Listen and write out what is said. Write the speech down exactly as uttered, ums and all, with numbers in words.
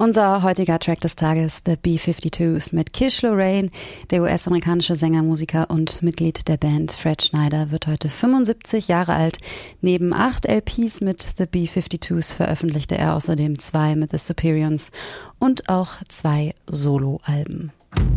Unser heutiger Track des Tages, The B fifty-twos mit Kish Lorraine. Der U S-amerikanische Sänger, Musiker und Mitglied der Band Fred Schneider wird heute fünfundsiebzig Jahre alt. Neben acht L Ps mit The B fifty-twos veröffentlichte er außerdem zwei mit The Superiors und auch zwei Soloalben.